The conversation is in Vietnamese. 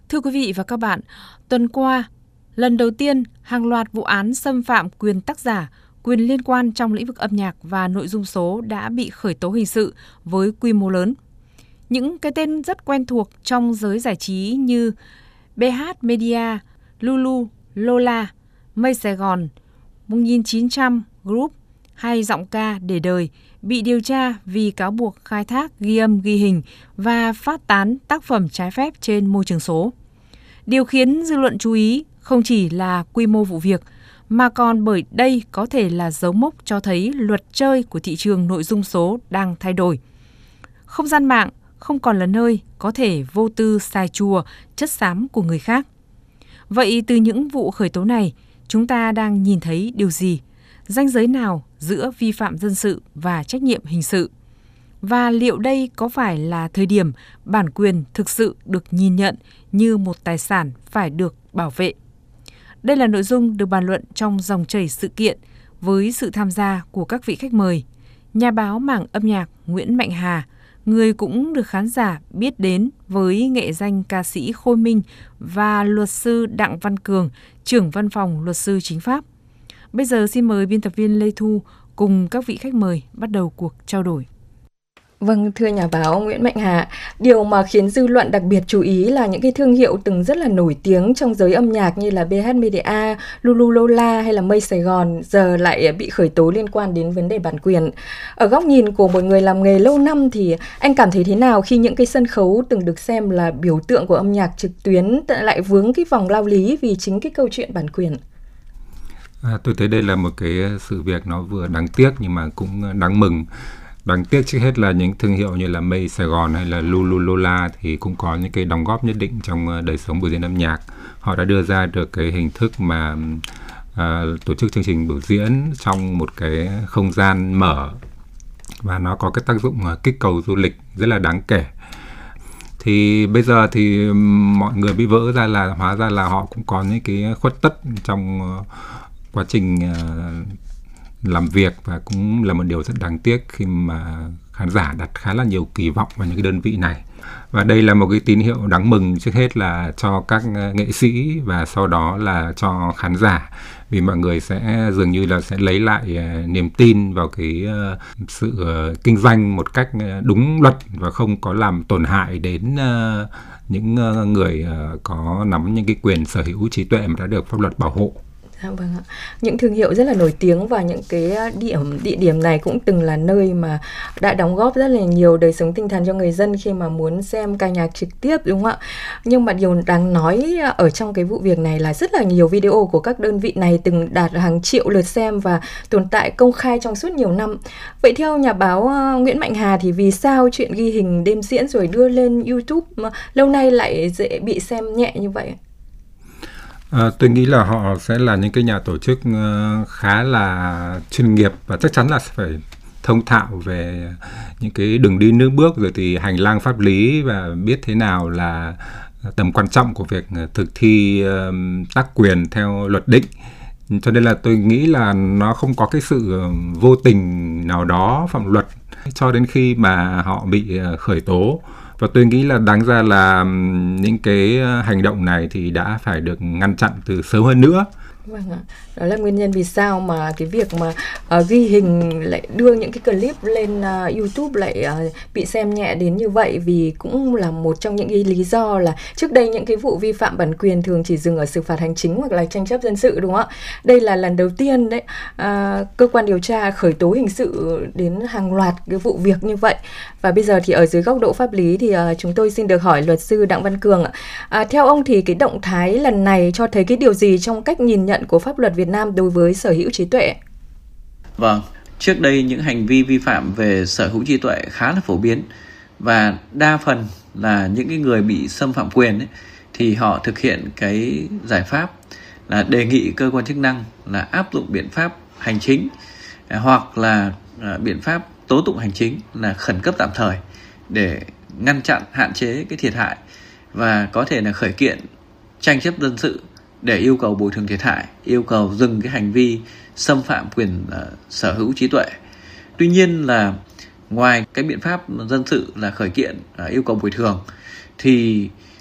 Thưa quý vị và các bạn, tuần qua, lần đầu tiên hàng loạt vụ án xâm phạm quyền tác giả, quyền liên quan trong lĩnh vực âm nhạc và nội dung số đã bị khởi tố hình sự với quy mô lớn. Những cái tên rất quen thuộc trong giới giải trí như BH Media, Lulu, Lola, Mây Sài Gòn, 1900 Group hay Giọng ca để đời bị điều tra vì cáo buộc khai thác, ghi âm, ghi hình và phát tán tác phẩm trái phép trên môi trường số. Điều khiến dư luận chú ý không chỉ là quy mô vụ việc, mà còn bởi đây có thể là dấu mốc cho thấy luật chơi của thị trường nội dung số đang thay đổi. Không gian mạng không còn là nơi có thể vô tư xài chùa chất xám của người khác. Vậy từ những vụ khởi tố này, chúng ta đang nhìn thấy điều gì? Ranh giới nào giữa vi phạm dân sự và trách nhiệm hình sự? Và liệu đây có phải là thời điểm bản quyền thực sự được nhìn nhận như một tài sản phải được bảo vệ? Đây là nội dung được bàn luận trong dòng chảy sự kiện với sự tham gia của các vị khách mời. Nhà báo mảng âm nhạc Nguyễn Mạnh Hà, người cũng được khán giả biết đến với nghệ danh ca sĩ Khôi Minh, và luật sư Đặng Văn Cường, trưởng văn phòng luật sư chính pháp. Bây giờ xin mời biên tập viên Lê Thu cùng các vị khách mời bắt đầu cuộc trao đổi. Vâng, thưa nhà báo Nguyễn Mạnh Hà, điều mà khiến dư luận đặc biệt chú ý là những cái thương hiệu từng rất là nổi tiếng trong giới âm nhạc như là BH Media, Lulu Lola hay là Mây Sài Gòn giờ lại bị khởi tố liên quan đến vấn đề bản quyền. Ở góc nhìn của một người làm nghề lâu năm thì anh cảm thấy thế nào khi những cái sân khấu từng được xem là biểu tượng của âm nhạc trực tuyến lại vướng cái vòng lao lý vì chính cái câu chuyện bản quyền? Tôi thấy đây là một cái sự việc nó vừa đáng tiếc nhưng mà cũng đáng mừng. Đáng tiếc trước hết là những thương hiệu như là Mây Sài Gòn hay là Lulu Lola thì cũng có những cái đóng góp nhất định trong đời sống biểu diễn âm nhạc. Họ đã đưa ra được cái hình thức mà tổ chức chương trình biểu diễn trong một cái không gian mở, và nó có cái tác dụng kích cầu du lịch rất là đáng kể. Thì bây giờ thì mọi người bị vỡ ra là hóa ra là họ cũng có những cái khuất tất trong quá trình làm việc, và cũng là một điều rất đáng tiếc khi mà khán giả đặt khá là nhiều kỳ vọng vào những cái đơn vị này. Và đây là một cái tín hiệu đáng mừng, trước hết là cho các nghệ sĩ và sau đó là cho khán giả, vì mọi người sẽ dường như là sẽ lấy lại niềm tin vào cái sự kinh doanh một cách đúng luật và không có làm tổn hại đến những người có nắm những cái quyền sở hữu trí tuệ mà đã được pháp luật bảo hộ. Vâng ạ. Những thương hiệu rất là nổi tiếng và những cái địa điểm này cũng từng là nơi mà đã đóng góp rất là nhiều đời sống tinh thần cho người dân khi mà muốn xem ca nhạc trực tiếp, đúng không ạ? Nhưng mà điều đáng nói ở trong cái vụ việc này là rất là nhiều video của các đơn vị này từng đạt hàng triệu lượt xem và tồn tại công khai trong suốt nhiều năm. Vậy theo nhà báo Nguyễn Mạnh Hà thì vì sao chuyện ghi hình đêm diễn rồi đưa lên YouTube mà lâu nay lại dễ bị xem nhẹ như vậy? Tôi nghĩ là họ sẽ là những cái nhà tổ chức khá là chuyên nghiệp và chắc chắn là sẽ phải thông thạo về những cái đường đi nước bước, rồi thì hành lang pháp lý, và biết thế nào là tầm quan trọng của việc thực thi tác quyền theo luật định. Cho nên là tôi nghĩ là nó không có cái sự vô tình nào đó phạm luật cho đến khi mà họ bị khởi tố. Và tôi nghĩ là đáng ra là những cái hành động này thì đã phải được ngăn chặn từ sớm hơn nữa. Vâng ạ, đó là nguyên nhân vì sao mà cái việc mà ghi hình lại đưa những cái clip lên YouTube lại bị xem nhẹ đến như vậy, vì cũng là một trong những cái lý do là trước đây những cái vụ vi phạm bản quyền thường chỉ dừng ở xử phạt hành chính hoặc là tranh chấp dân sự, đúng không ạ? Đây là lần đầu tiên đấy cơ quan điều tra khởi tố hình sự đến hàng loạt cái vụ việc như vậy. Và bây giờ thì ở dưới góc độ pháp lý thì chúng tôi xin được hỏi luật sư Đặng Văn Cường ạ. Theo ông thì cái động thái lần này cho thấy cái điều gì trong cách nhìn nhận của pháp luật Việt Nam đối với sở hữu trí tuệ? Vâng, trước đây những hành vi vi phạm về sở hữu trí tuệ khá là phổ biến, và đa phần là những cái người bị xâm phạm quyền ấy, thì họ thực hiện cái giải pháp là đề nghị cơ quan chức năng là áp dụng biện pháp hành chính hoặc là biện pháp tố tụng hành chính là khẩn cấp tạm thời để ngăn chặn, hạn chế cái thiệt hại, và có thể là khởi kiện tranh chấp dân sự để yêu cầu bồi thường thiệt hại, yêu cầu dừng cái hành vi xâm phạm quyền sở hữu trí tuệ. Tuy nhiên là ngoài cái biện pháp dân sự là khởi kiện yêu cầu bồi thường, thì